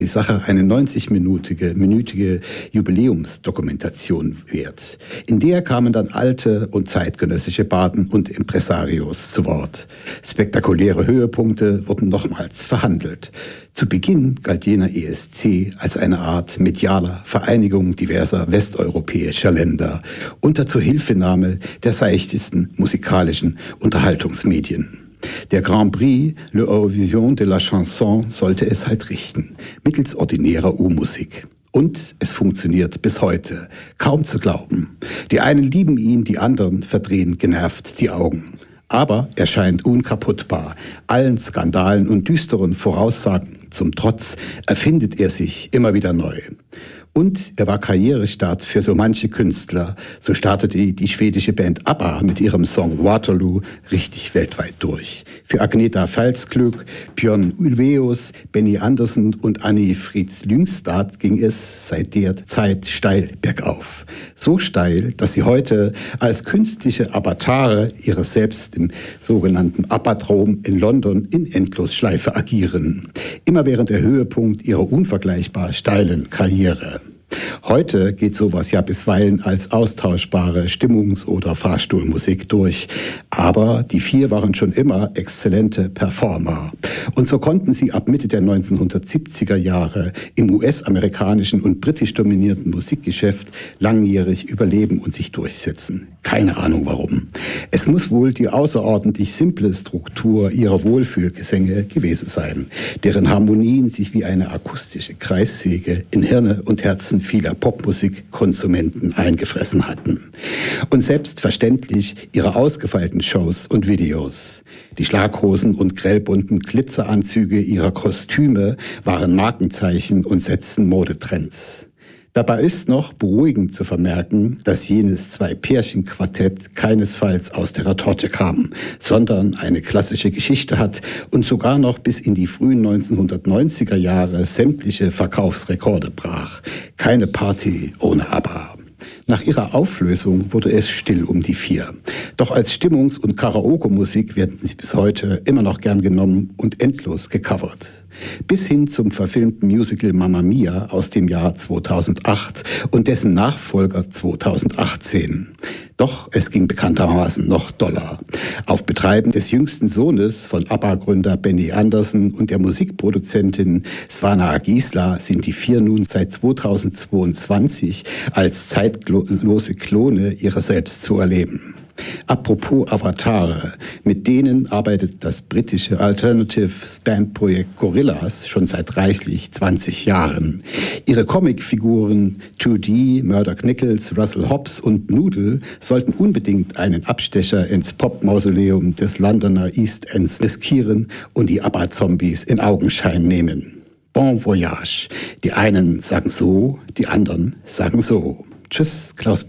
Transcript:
die Sache eine 90-minütige Jubiläumsdokumentation wert. In der kamen dann alte und zeitgenössische Baden und Impresarios zu Wort. Spektakuläre Höhepunkte wurden nochmals verhandelt. Zu Beginn galt jener ESC als eine Art medialer Vereinigung diverser westeuropäischer Länder unter Zuhilfenahme der seichtesten musikalischen Unterhaltungsmedien. Der Grand Prix, Le Eurovision de la Chanson, sollte es halt richten, mittels ordinärer U-Musik. Und es funktioniert bis heute. Kaum zu glauben. Die einen lieben ihn, die anderen verdrehen genervt die Augen. Aber er scheint unkaputtbar. Allen Skandalen und düsteren Voraussagen zum Trotz erfindet er sich immer wieder neu. Und er war Karrierestart für so manche Künstler. So startete die schwedische Band ABBA mit ihrem Song Waterloo richtig weltweit durch. Für Agneta Falsklöck, Björn Ulvaeus, Benny Andersson und Annie Fritz Lyngstad ging es seit der Zeit steil bergauf. So steil, dass sie heute als künstliche Avatare ihres selbst im sogenannten ABBA-Drom in London in Endlosschleife agieren. Immer während der Höhepunkt ihrer unvergleichbar steilen Karriere. Heute geht sowas ja bisweilen als austauschbare Stimmungs- oder Fahrstuhlmusik durch. Aber die vier waren schon immer exzellente Performer. Und so konnten sie ab Mitte der 1970er Jahre im US-amerikanischen und britisch dominierten Musikgeschäft langjährig überleben und sich durchsetzen. Keine Ahnung warum. Es muss wohl die außerordentlich simple Struktur ihrer Wohlfühlgesänge gewesen sein, deren Harmonien sich wie eine akustische Kreissäge in Hirne und Herzen vieler Popmusikkonsumenten eingefressen hatten. Und selbstverständlich ihre ausgefeilten Shows und Videos. Die Schlaghosen und grellbunten Glitzeranzüge ihrer Kostüme waren Markenzeichen und setzten Modetrends. Dabei ist noch beruhigend zu vermerken, dass jenes Zwei-Pärchen-Quartett keinesfalls aus der Retorte kam, sondern eine klassische Geschichte hat und sogar noch bis in die frühen 1990er Jahre sämtliche Verkaufsrekorde brach. Keine Party ohne ABBA. Nach ihrer Auflösung wurde es still um die vier. Doch als Stimmungs- und Karaoke-Musik werden sie bis heute immer noch gern genommen und endlos gecovert. Bis hin zum verfilmten Musical Mamma Mia aus dem Jahr 2008 und dessen Nachfolger 2018. Doch es ging bekanntermaßen noch doller. Auf Betreiben des jüngsten Sohnes von ABBA-Gründer Benny Andersson und der Musikproduzentin Svana Gisla sind die vier nun seit 2022 als zeitlose Klone ihrer selbst zu erleben. Apropos Avatare, mit denen arbeitet das britische Alternative-Bandprojekt Gorillaz schon seit reichlich 20 Jahren. Ihre Comicfiguren 2D, Murdoch Nichols, Russell Hobbs und Noodle sollten unbedingt einen Abstecher ins Pop-Mausoleum des Londoner East Ends riskieren und die ABBA-Zombies in Augenschein nehmen. Bon voyage. Die einen sagen so, die anderen sagen so. Tschüss, Klaus